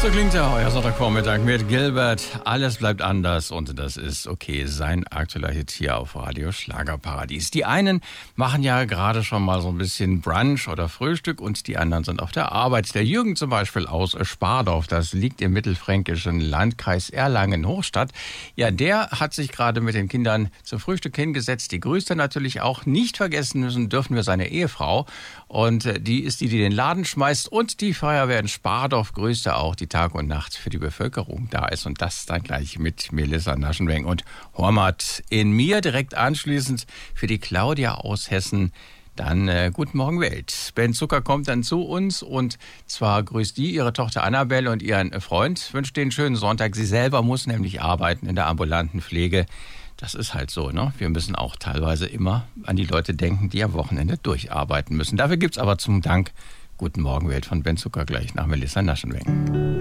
So klingt ja euer Sonntagvormittag mit Gilbert. Alles bleibt anders und das ist okay. Sein aktueller Hit hier auf Radio Schlagerparadies. Die einen machen ja gerade schon mal so ein bisschen Brunch oder Frühstück und die anderen sind auf der Arbeit. Der Jürgen zum Beispiel aus Spardorf, das liegt im mittelfränkischen Landkreis Erlangen-Hochstadt. Ja, der hat sich gerade mit den Kindern zum Frühstück hingesetzt. Die grüßt er natürlich auch. Nicht vergessen dürfen wir seine Ehefrau. Und die ist die den Laden schmeißt. Und die Feuerwehr in Spardorf grüßt er auch, die Tag und Nacht für die Bevölkerung da ist. Und das dann gleich mit Melissa Naschenweng und Hormat in mir. Direkt anschließend für die Claudia aus Hessen. Dann Guten Morgen Welt. Ben Zucker kommt dann zu uns und zwar grüßt die ihre Tochter Annabelle und ihren Freund. Wünscht den schönen Sonntag. Sie selber muss nämlich arbeiten in der ambulanten Pflege. Das ist halt so, ne? Wir müssen auch teilweise immer an die Leute denken, die am Wochenende durcharbeiten müssen. Dafür gibt's aber zum Dank Guten Morgen Welt von Ben Zucker gleich nach Melissa Naschenweng.